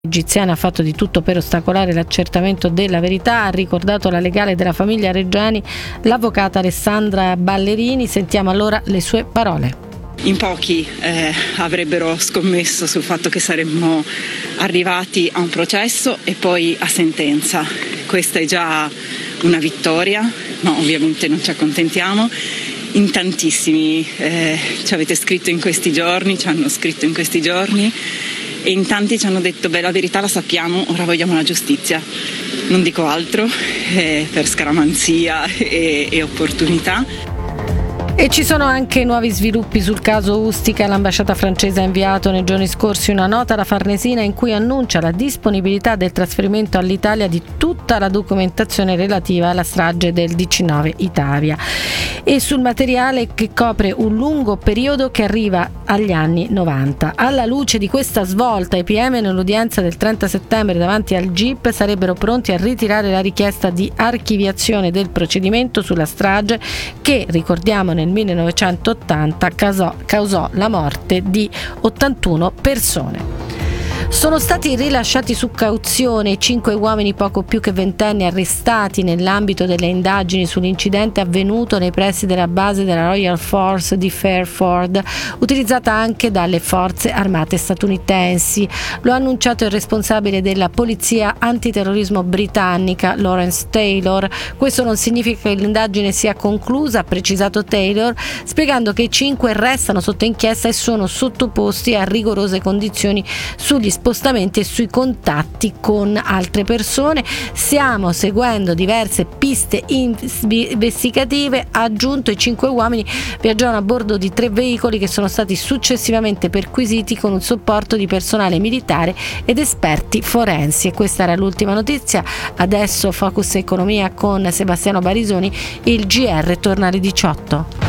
Egiziana ha fatto di tutto per ostacolare l'accertamento della verità, ha ricordato la legale della famiglia Reggiani, l'avvocata Alessandra Ballerini. Sentiamo allora le sue parole. In pochi avrebbero scommesso sul fatto che saremmo arrivati a un processo e poi a sentenza. Questa è già una vittoria, ma ovviamente non ci accontentiamo. In tantissimi ci avete scritto in questi giorni, ci hanno scritto in questi giorni e in tanti ci hanno detto la verità la sappiamo, ora vogliamo la giustizia. Non dico altro per scaramanzia e opportunità. E ci sono anche nuovi sviluppi sul caso Ustica. L'ambasciata francese ha inviato nei giorni scorsi una nota alla Farnesina in cui annuncia la disponibilità del trasferimento all'Italia di tutta la documentazione relativa alla strage del 19 Italia e sul materiale che copre un lungo periodo che arriva agli anni 90. Alla luce di questa svolta, i PM nell'udienza del 30 settembre davanti al GIP sarebbero pronti a ritirare la richiesta di archiviazione del procedimento sulla strage che, ricordiamo, nel 1980 causò la morte di 81 persone. Sono stati rilasciati su cauzione 5 uomini poco più che ventenni arrestati nell'ambito delle indagini sull'incidente avvenuto nei pressi della base della Royal Force di Fairford, utilizzata anche dalle forze armate statunitensi. Lo ha annunciato il responsabile della polizia antiterrorismo britannica, Lawrence Taylor. Questo non significa che l'indagine sia conclusa, ha precisato Taylor, spiegando che i 5 restano sotto inchiesta e sono sottoposti a rigorose condizioni sugli spostamenti e sui contatti con altre persone. Stiamo seguendo diverse piste investigative, ha aggiunto. I 5 uomini viaggiavano a bordo di 3 veicoli che sono stati successivamente perquisiti con un supporto di personale militare ed esperti forensi. E questa era l'ultima notizia. Adesso Focus Economia con Sebastiano Barisoni. Il GR torna alle 18.